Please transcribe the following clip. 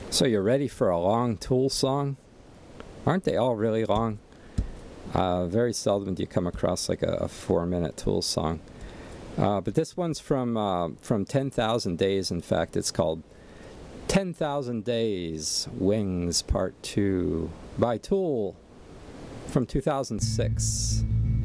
So you're ready for a long Tool song? Aren't they all really long? Very seldom do you come across like a 4-minute Tool song. But this one's from 10,000 Days. In fact, it's called 10,000 Days Wings Part 2 by Tool from 2006.